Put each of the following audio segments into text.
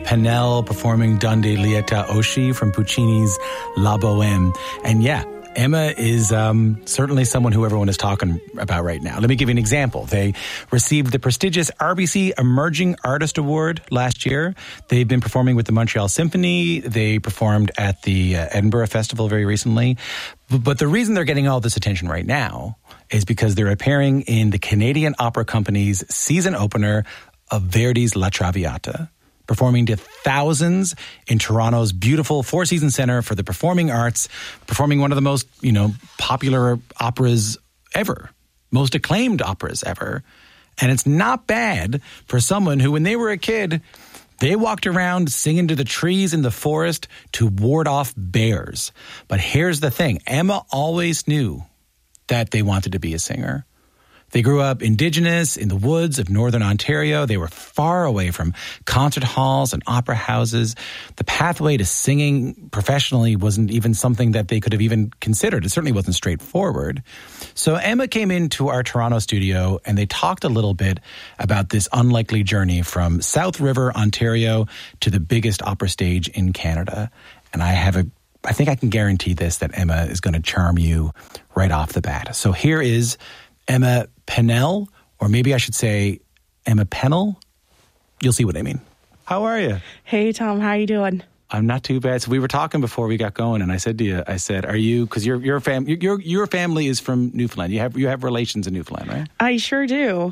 Pennell performing Donde lieta Oshi from Puccini's La Bohème. And yeah, Emma is certainly someone who everyone is talking about right now. Let me give you an example. They received the prestigious RBC Emerging Artist Award last year. They've been performing with the Montreal Symphony. They performed at the Edinburgh Festival very recently. But the reason they're getting all this attention right now is because they're appearing in the Canadian Opera Company's season opener of Verdi's La Traviata, performing to thousands in Toronto's beautiful Four Seasons Centre for the Performing Arts, performing one of the most, popular operas ever, most acclaimed operas ever. And it's not bad for someone who, when they were a kid, they walked around singing to the trees in the forest to ward off bears. But here's the thing. Emma always knew that they wanted to be a singer. They grew up Indigenous in the woods of Northern Ontario. They were far away from concert halls and opera houses. The pathway to singing professionally wasn't even something that they could have even considered. It certainly wasn't straightforward. So Emma came into our Toronto studio and they talked a little bit about this unlikely journey from South River, Ontario to the biggest opera stage in Canada. And I think I can guarantee this, that Emma is going to charm you right off the bat. So here is Emma Pennell, or maybe I should say Emma Pennell. You'll see what I mean. How are you? Hey, Tom. How you doing? I'm not too bad. So we were talking before we got going, and I said to you, are you? Because your family is from Newfoundland. You have relations in Newfoundland, right? I sure do.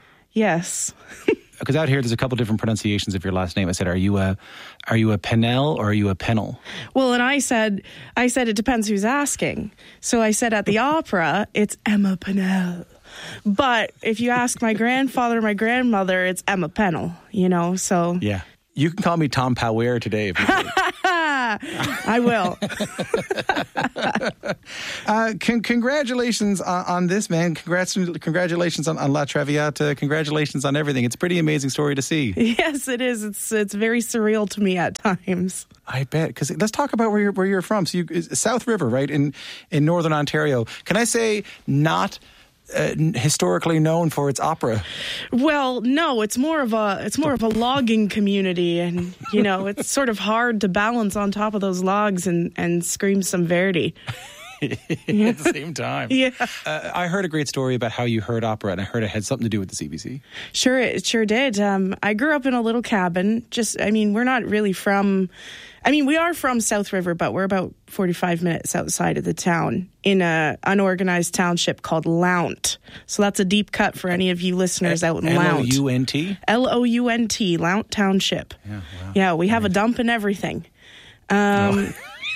Yes. Because out here, there's a couple different pronunciations of your last name. I said, are you a Pennell or are you a Pennell? Well, and I said it depends who's asking. So I said at the opera, it's Emma Pennell. But if you ask my grandfather or my grandmother, it's Emma Pennell, so. Yeah. You can call me Tom Power today if you like. I will. Congratulations on this, man. Congratulations on La Traviata. Congratulations on everything. It's a pretty amazing story to see. Yes, it is. It's very surreal to me at times. I bet. Because let's talk about where you're from. So South River, right, in Northern Ontario. Can I say not historically known for its opera? Well, no, it's more of a logging community, and it's sort of hard to balance on top of those logs and scream some Verdi at the same time. Yeah. I heard a great story about how you heard opera, and I heard it had something to do with the CBC. Sure, it sure did. I grew up in a little cabin. We're not really from. We are from South River, but we're about 45 minutes outside of the town in a unorganized township called Lount. So that's a deep cut for any of you listeners out in Lount. L-O-U-N-T? L-O-U-N-T, Lount Township. Yeah, wow. Yeah, we have a dump and everything. And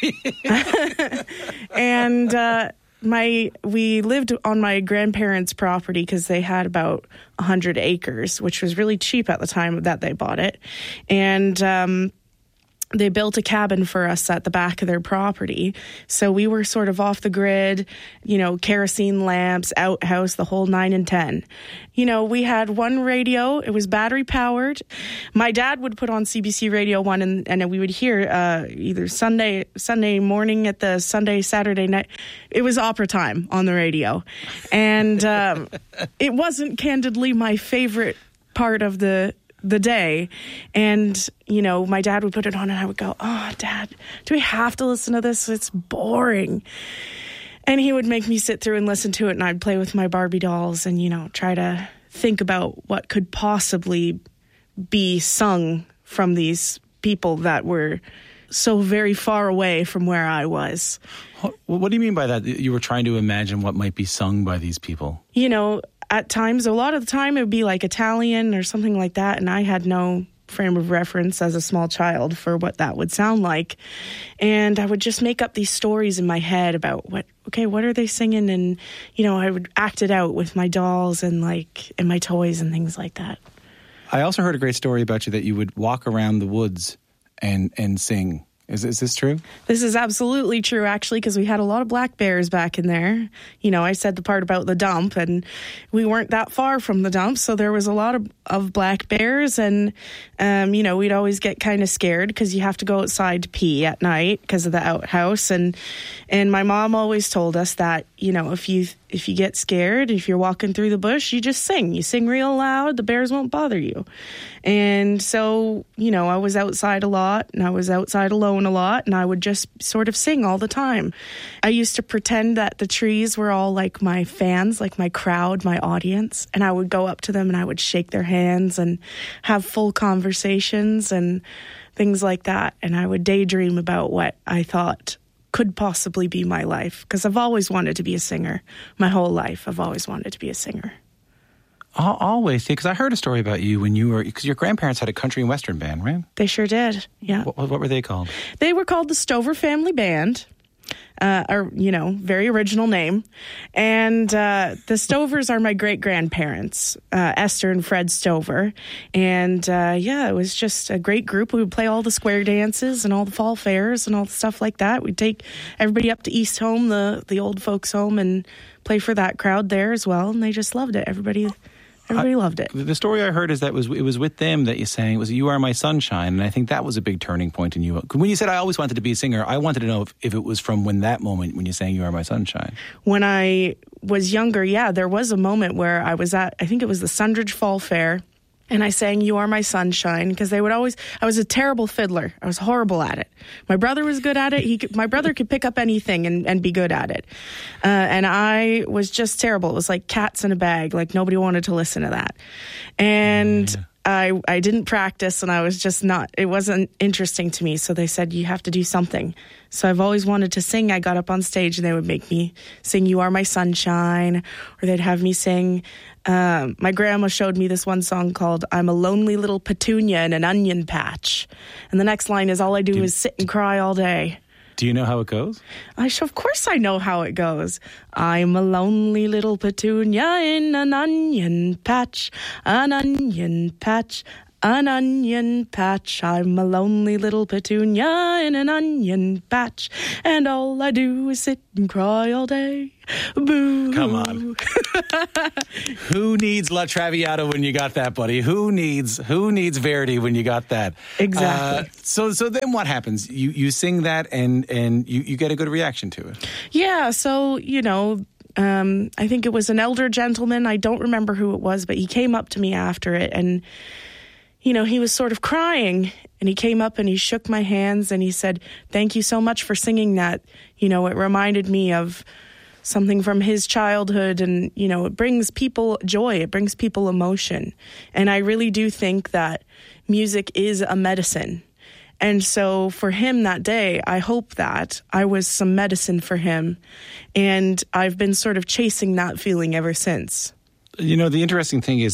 we lived on my grandparents' property because they had about 100 acres, which was really cheap at the time that they bought it. And they built a cabin for us at the back of their property. So we were sort of off the grid, kerosene lamps, outhouse, the whole 9 and 10. We had one radio. It was battery powered. My dad would put on CBC Radio 1 and we would hear either Sunday morning at the Saturday night. It was opera time on the radio. And it wasn't candidly my favorite part of the day. And, my dad would put it on and I would go, "Oh, Dad, do we have to listen to this? It's boring." And he would make me sit through and listen to it, and I'd play with my Barbie dolls and, try to think about what could possibly be sung from these people that were so very far away from where I was. What do you mean by that? You were trying to imagine what might be sung by these people? At times, a lot of the time, it would be like Italian or something like that, and I had no frame of reference as a small child for what that would sound like. And I would just make up these stories in my head about what are they singing? And, I would act it out with my dolls and my toys and things like that. I also heard a great story about you that you would walk around the woods and sing Is this true? This is absolutely true, actually, because we had a lot of black bears back in there. You know, I said the part about the dump, and we weren't that far from the dump, so there was a lot of black bears, and, you know, we'd always get kind of scared because you have to go outside to pee at night because of the outhouse, and my mom always told us that, you know, if you get scared, if you're walking through the bush, you just sing. You sing real loud, the bears won't bother you. And so, you know, I was outside a lot, and I was outside alone a lot, and I would just sort of sing all the time. I used to pretend that the trees were all like my fans, like my crowd, my audience, and I would go up to them and I would shake their hands and have full conversations and things like that. And I would daydream about what I thought could possibly be my life, because I've always wanted to be a singer. My whole life, I've always wanted to be a singer. Always, because I heard a story about you when you were, because your grandparents had a country and western band, right? They sure did, yeah. What were they called? They were called the Stover Family Band, or, you know, very original name. And the Stovers are my great-grandparents, Esther and Fred Stover. And, yeah, it was just a great group. We would play all the square dances and all the fall fairs and all the stuff like that. We'd take everybody up to East Home, the old folks' home, and play for that crowd there as well. And they just loved it. Everybody loved it. The story I heard is that it was with them that you sang. It was "You Are My Sunshine," and I think that was a big turning point in you. When you said, "I always wanted to be a singer," I wanted to know if it was from that moment when you sang "You Are My Sunshine." When I was younger, yeah, there was a moment where I was at, I think it was the Sundridge Fall Fair, and I sang "You Are My Sunshine" because they would always, I was a terrible fiddler. I was horrible at it. My brother was good at it. My brother could pick up anything and be good at it. And I was just terrible. It was like cats in a bag. Like nobody wanted to listen to that. And I didn't practice, and I was just not, it wasn't interesting to me. So they said, you have to do something. So I've always wanted to sing. I got up on stage and they would make me sing "You Are My Sunshine," or they'd have me sing, my grandma showed me this one song called "I'm a Lonely Little Petunia in an Onion Patch." And the next line is, "All I do is sit and cry all day." Do you know how it goes? Of course I know how it goes. I'm a lonely little petunia in an onion patch, an onion patch, an onion patch. I'm a lonely little petunia in an onion patch, and all I do is sit and cry all day. Boo. Come on. Who needs La Traviata when you got that, buddy? Who needs Verdi when you got that? Exactly. So then what happens? You sing that and you get a good reaction to it. Yeah, so, you know, I think it was an elder gentleman. I don't remember who it was, but he came up to me after it, and, you know, he was sort of crying, and he came up and he shook my hands and he said, "Thank you so much for singing that. You know, it reminded me of something from his childhood, and, you know, it brings people joy, it brings people emotion." And I really do think that music is a medicine. And so for him that day, I hope that I was some medicine for him. And I've been sort of chasing that feeling ever since. You know, the interesting thing is